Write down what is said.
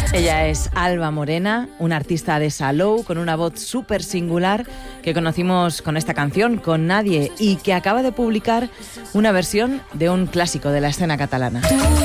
Ella es Alba Morena, una artista de Salou con una voz súper singular que conocimos con esta canción, Con Nadie, y que acaba de publicar una versión de un clásico de la escena catalana.